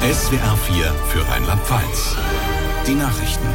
SWR 4 für Rheinland-Pfalz. Die Nachrichten.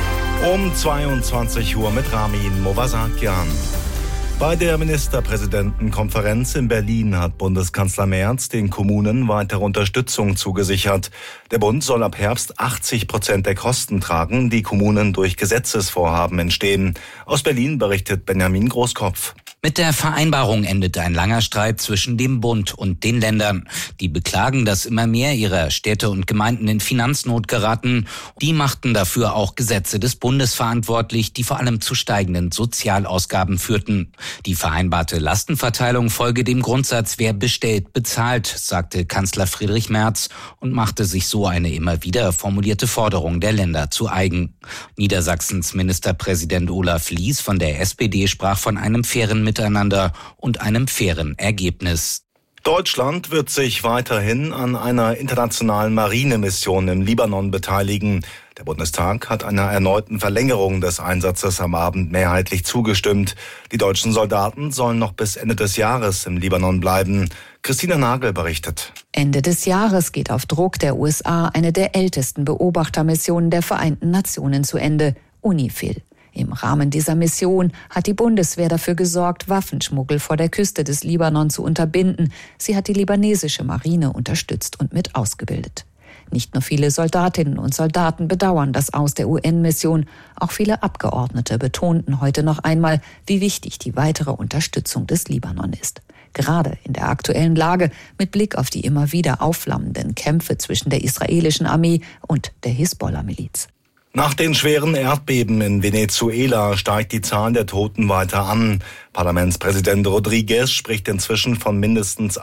Um 22 Uhr mit Ramin Movasakian. Bei der Ministerpräsidentenkonferenz in Berlin hat Bundeskanzler Merz den Kommunen weitere Unterstützung zugesichert. Der Bund soll ab Herbst 80% der Kosten tragen, die Kommunen durch Gesetzesvorhaben entstehen. Aus Berlin berichtet Benjamin Großkopf. Mit der Vereinbarung endet ein langer Streit zwischen dem Bund und den Ländern. Die beklagen, dass immer mehr ihrer Städte und Gemeinden in Finanznot geraten. Die machten dafür auch Gesetze des Bundes verantwortlich, die vor allem zu steigenden Sozialausgaben führten. Die vereinbarte Lastenverteilung folge dem Grundsatz, wer bestellt, bezahlt, sagte Kanzler Friedrich Merz und machte sich so eine immer wieder formulierte Forderung der Länder zu eigen. Niedersachsens Ministerpräsident Olaf Lies von der SPD sprach von einem fairen Miteinander und einem fairen Ergebnis. Deutschland wird sich weiterhin an einer internationalen Marinemission im Libanon beteiligen. Der Bundestag hat einer erneuten Verlängerung des Einsatzes am Abend mehrheitlich zugestimmt. Die deutschen Soldaten sollen noch bis Ende des Jahres im Libanon bleiben. Christina Nagel berichtet. Ende des Jahres geht auf Druck der USA eine der ältesten Beobachtermissionen der Vereinten Nationen zu Ende, UNIFIL. Im Rahmen dieser Mission hat die Bundeswehr dafür gesorgt, Waffenschmuggel vor der Küste des Libanon zu unterbinden. Sie hat die libanesische Marine unterstützt und mit ausgebildet. Nicht nur viele Soldatinnen und Soldaten bedauern das Aus der UN-Mission, auch viele Abgeordnete betonten heute noch einmal, wie wichtig die weitere Unterstützung des Libanon ist. Gerade in der aktuellen Lage mit Blick auf die immer wieder aufflammenden Kämpfe zwischen der israelischen Armee und der Hisbollah-Miliz. Nach den schweren Erdbeben in Venezuela steigt die Zahl der Toten weiter an. Parlamentspräsident Rodriguez spricht inzwischen von mindestens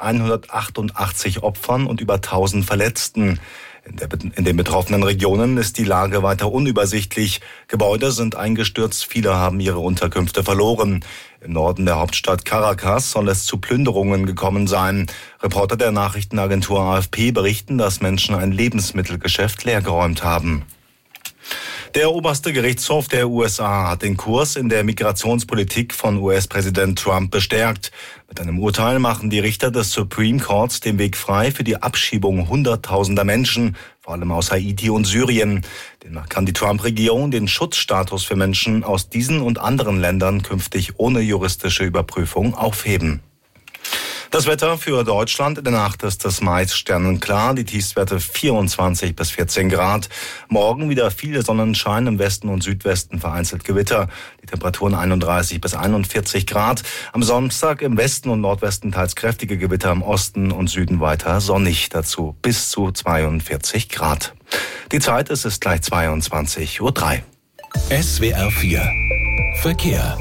188 Opfern und über 1000 Verletzten. In den betroffenen Regionen ist die Lage weiter unübersichtlich. Gebäude sind eingestürzt, viele haben ihre Unterkünfte verloren. Im Norden der Hauptstadt Caracas soll es zu Plünderungen gekommen sein. Reporter der Nachrichtenagentur AFP berichten, dass Menschen ein Lebensmittelgeschäft leergeräumt haben. Der oberste Gerichtshof der USA hat den Kurs in der Migrationspolitik von US-Präsident Trump bestärkt. Mit einem Urteil machen die Richter des Supreme Courts den Weg frei für die Abschiebung hunderttausender Menschen, vor allem aus Haiti und Syrien. Demnach kann die Trump-Regierung den Schutzstatus für Menschen aus diesen und anderen Ländern künftig ohne juristische Überprüfung aufheben. Das Wetter für Deutschland: in der Nacht ist es meist sternenklar, die Tiefstwerte 24 bis 14 Grad. Morgen wieder viel Sonnenschein, im Westen und Südwesten vereinzelt Gewitter. Die Temperaturen 31 bis 41 Grad. Am Samstag im Westen und Nordwesten teils kräftige Gewitter, im Osten und Süden weiter sonnig, dazu bis zu 42 Grad. Die Zeit ist gleich 22:03 Uhr. SWR 4 Verkehr.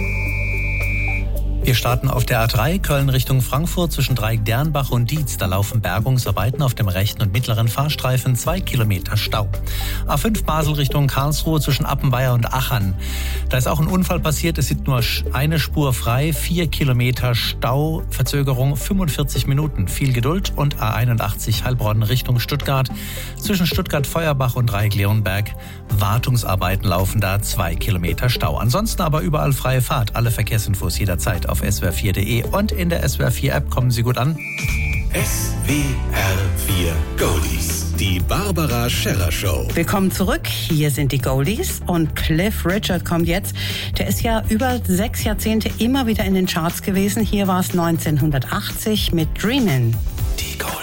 Wir starten auf der A3 Köln Richtung Frankfurt zwischen Dreieck-Dernbach und Dietz. Da laufen Bergungsarbeiten auf dem rechten und mittleren Fahrstreifen, 2 Kilometer Stau. A5 Basel Richtung Karlsruhe zwischen Appenweier und Achern. Da ist auch ein Unfall passiert. Es ist nur eine Spur frei, 4 Kilometer Stau, Verzögerung 45 Minuten. Viel Geduld. Und A81 Heilbronn Richtung Stuttgart zwischen Stuttgart-Feuerbach und Dreieck-Leonberg. Wartungsarbeiten laufen da, 2 Kilometer Stau. Ansonsten aber überall freie Fahrt. Alle Verkehrsinfos jederzeit auf swr4.de und in der SWR4-App. Kommen Sie gut an. SWR 4 Goldies. Die Barbara Scherrer Show. Willkommen zurück. Hier sind die Goldies und Cliff Richard kommt jetzt. Der ist ja über 6 Jahrzehnte immer wieder in den Charts gewesen. Hier war es 1980 mit Dreamin'.